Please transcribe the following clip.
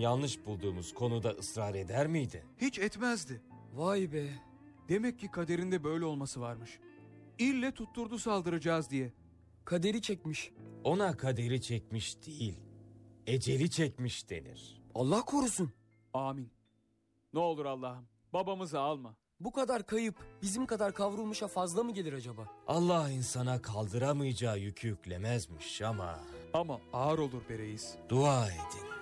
yanlış bulduğumuz konuda ısrar eder miydi? Hiç etmezdi. Vay be. Demek ki kaderinde böyle olması varmış. İlle tutturdu saldıracağız diye. Kaderi çekmiş. Ona kaderi çekmiş değil, eceli çekmiş denir. Allah korusun. Amin. Ne olur Allah'ım, babamızı alma. Bu kadar kayıp bizim kadar kavrulmuşa fazla mı gelir acaba? Allah insana kaldıramayacağı yükü yüklemezmiş ama... Ama ağır olur be reis. Dua edin.